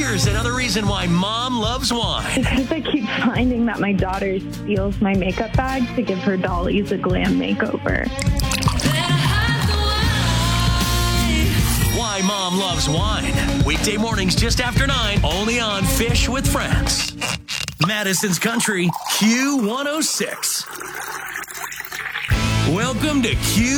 Here's another reason why Mom loves wine. Because I keep finding that my daughter steals my makeup bag to give her dollies a glam makeover. Why Mom loves wine. Weekday mornings just after 9, only on Fish with Friends. Madison's Country, Q106. Welcome to Q